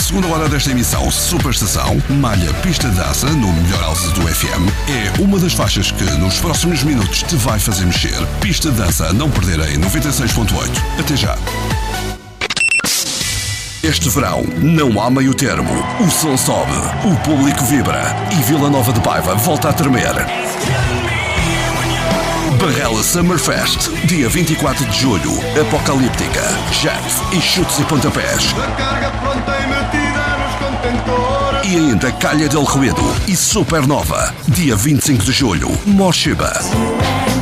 segunda hora desta emissão Super Estação, Malha Pista de Dança, no melhor alce do FM, é uma das faixas que nos próximos minutos te vai fazer mexer. Pista de Dança a não perder em 96.8. Até já. Este verão não há meio termo. O som sobe, o público vibra e Vila Nova de Paiva volta a tremer. Barrela Summer Fest, dia 24 de julho, Apocalíptica, Jazz e chutes e pontapés. A carga pronta e metida nos contentores. E ainda Calha del Ruedo e Supernova, dia 25 de julho, Moshiba.